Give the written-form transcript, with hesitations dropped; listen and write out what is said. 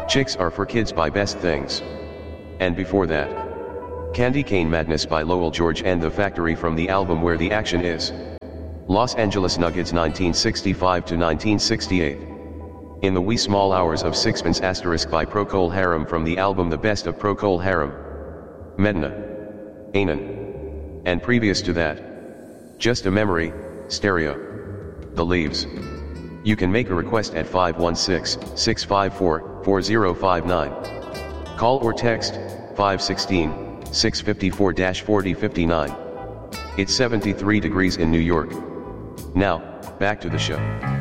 Chicks Are for Kids by Best Things. And before that, Candy Cane Madness by Lowell George and The Factory from the album Where the Action Is. Los Angeles Nuggets 1965 to 1968. In the Wee Small Hours of Sixpence Asterisk by Procol Harum from the album The Best of Procol Harum. Medina. Anan. And previous to that, Just a Memory, Stereo. The Leaves. You can make a request at 516-654-4059. Call or text 516-654-4059. It's 73 degrees in New York. Now, back to the show.